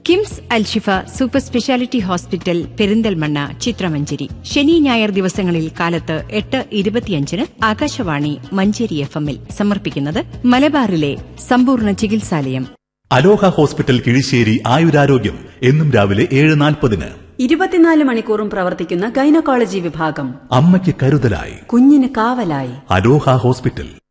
KIMS Alshifa super speciality hospital Perinthalmanna ചിത്രമഞ്ചേരി. ശനി ഞായർ ദിവസങ്ങളിൽ കാലത്ത് 8:25 ആകാശവാണി മഞ്ചേരി FM-ൽ സമർപ്പിക്കുന്നത് മലബാറിലെ സമ്പൂർണ്ണ ചികിത്സാലയം. അലോഹ ഹോസ്പിറ്റൽ കിഴിശ്ശേരി ആയുരാരോഗ്യം എന്നും രാവിലെ 7:40. 24 മണിക്കൂറും പ്രവർത്തിക്കുന്ന ഗൈനക്കോളജി വിഭാഗം. അമ്മയ്ക്ക് കരുതലായി, കുഞ്ഞിന് കാവലായി. അലോഹ ഹോസ്പിറ്റൽ.